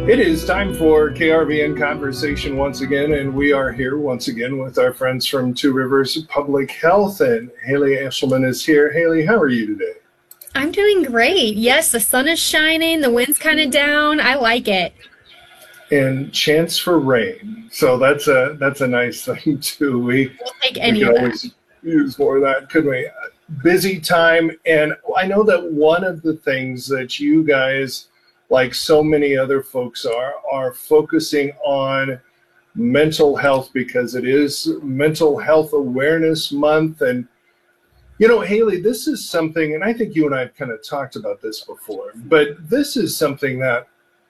It is time for KRVN Conversation once again, and we are here once again with our friends from Two Rivers Public Health, and Haley Eshelman is here. Haley, how are you today? I'm doing great. Yes, the sun is shining, the wind's kind of down. I like it. And chance for rain, so that's a nice thing too. We'll take any could of that. always use more of that, couldn't we? Busy time, and I know that one of the things that you guys, like so many other folks, are focusing on mental health because it is Mental Health Awareness Month. And you know, Haley, this is something, and I think you and I have kind of talked about this before, but this is something that,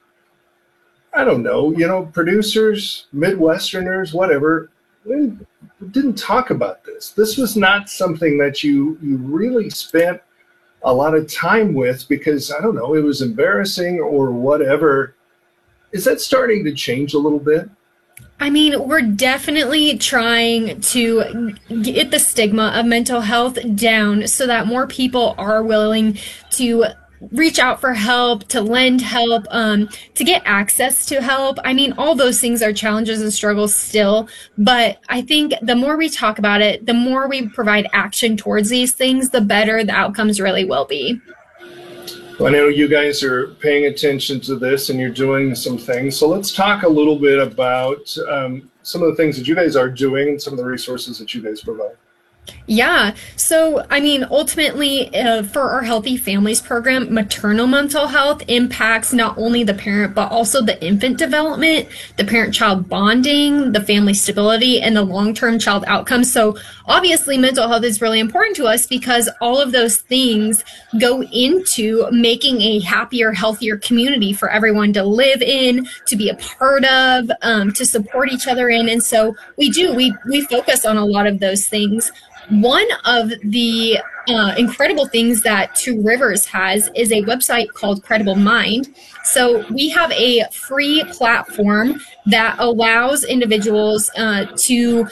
I don't know, producers, Midwesterners, whatever, we didn't talk about this. This was not something that you really spent a lot of time with because, I don't know, it was embarrassing or whatever. Is that starting to change a little bit? I mean, we're definitely trying to get the stigma of mental health down so that more people are willing to reach out for help, to lend help, to get access to help. I mean, all those things are challenges and struggles still, but I think the more we talk about it, the more we provide action towards these things, the better the outcomes really will be. Well, I know you guys are paying attention to this and you're doing some things. So let's talk a little bit about some of the things that you guys are doing and some of the resources that you guys provide. Yeah. So, I mean, ultimately, for our Healthy Families program, maternal mental health impacts not only the parent, but also the infant development, the parent-child bonding, the family stability, and the long-term child outcomes. So, obviously, mental health is really important to us because all of those things go into making a happier, healthier community for everyone to live in, to be a part of, to support each other in. And so we focus on a lot of those things. One of the incredible things that Two Rivers has is a website called Credible Mind. So we have a free platform that allows individuals to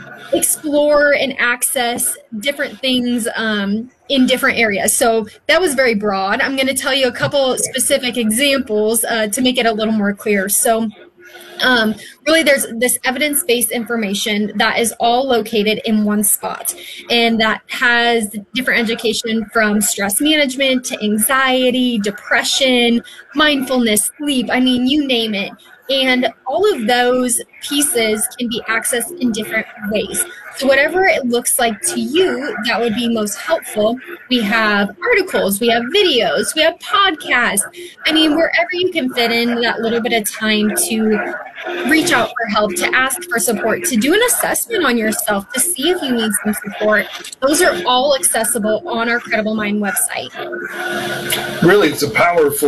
explore and access different things in different areas. So that was very broad. I'm going to tell you a couple specific examples to make it a little more clear. So really, there's this evidence-based information that is all located in one spot, and that has different education from stress management to anxiety, depression, mindfulness, sleep. I mean, you name it. And all of those pieces can be accessed in different ways. So whatever it looks like to you that would be most helpful, we have articles, we have videos, we have podcasts. I mean, wherever you can fit in that little bit of time to reach out for help, to ask for support, to do an assessment on yourself, to see if you need some support. Those are all accessible on our Credible Mind website. Really, it's a powerful